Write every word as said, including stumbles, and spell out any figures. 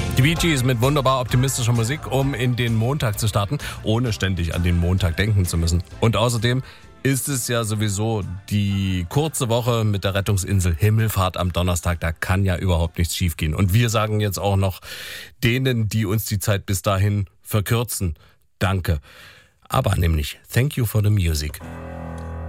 Die Bee Gees mit wunderbar optimistischer Musik, um in den Montag zu starten, ohne ständig an den Montag denken zu müssen. Und außerdem ist es ja sowieso die kurze Woche mit der Rettungsinsel Himmelfahrt am Donnerstag. Da kann ja überhaupt nichts schiefgehen. Und wir sagen jetzt auch noch denen, die uns die Zeit bis dahin verkürzen, danke. Aber nämlich, thank you for the music.